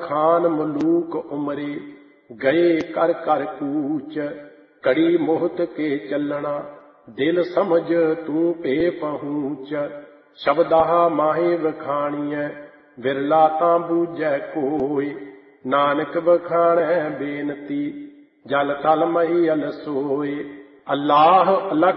ਖਾਨ ਮਲੂਕ ਉਮਰੇ, ਗਏ ਕਰ ਕਰ ਕੂਚ। ਘੜੀ ਮੋਹਤ ਕੇ ਚੱਲਣਾ, ਦਿਲ ਸਮਝ ਤੂੰ ਭੇ ਪਹੁੰਚ। ਸ਼ਬਦਾਂ ਮਾਹੇ ਵਖਾਣੀਐ, ਵਿਰਲਾ ਤਾਂ ਬੂਝੈ ਕੋਇ। ਨਾਨਕ ਵਖਾਣੈ ਬੇਨਤੀ, ਜਲ ਥਲ ਮਹੀਅਲ ਸੋਇ। ਅੱਲਾਹ ਅਲੱਖ